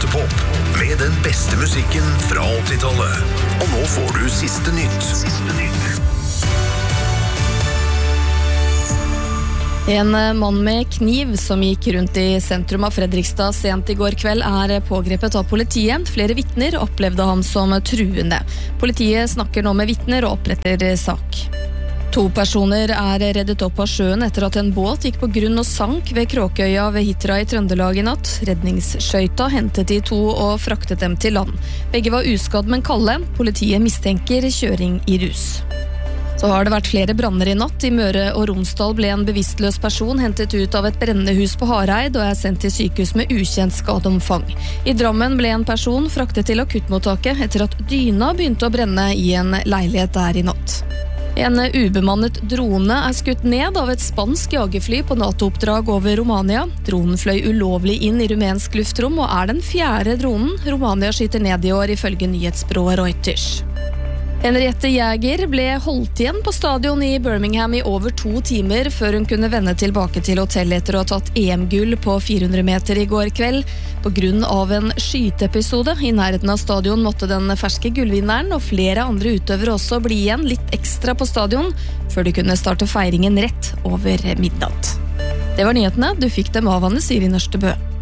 Teaterpop med den beste musikken fra 80-tallet. Og nå får du siste nytt. En mann med kniv som gikk rundt i sentrum av Fredrikstad sent i går kveld pågrepet av politiet. Flere vittner opplevde ham som truende. Politiet snakker nå med vittner og oppretter sak. 2 personer reddet opp av sjøen etter at en båt gikk på grunn og sank ved Kråkøya ved Hitra i Trøndelag i natt. Redningsskøyta hentet de 2 og fraktet dem til land. Begge var uskadd, men kalde. Politiet mistenker kjøring i rus. Så har det vært flere branner i natt. I Møre og Romsdal ble en bevisstløs person hentet ut av et brennende hus på Hareid og sendt til sykehus med ukjent skadeomfang. I Drammen ble en person fraktet til akuttmottaket etter at dyna begynte å brenne i en leilighet der i natt. En ubemannet drone skutt ned av et spansk jagerfly på NATO-oppdrag over Romania. Dronen fløy ulovlig inn i rumensk luftrom og den 4. dronen Romania skyter ned i år, ifølge nyhetsbyrået Reuters. Henriette Jæger ble holdt igjen på stadion i Birmingham i over 2 timer før hun kunne vende tilbake til hotellet etter å ha tatt EM-gull på 400 meter i går kveld. På grunn av en skyteepisode i nærheten av stadion måtte den ferske gullvinneren og flere andre utøvere også bli igjen litt ekstra på stadion før de kunne starte feiringen rett over midnatt. Det var nyhetene. Du fikk dem av Anne Siri Nørstebø.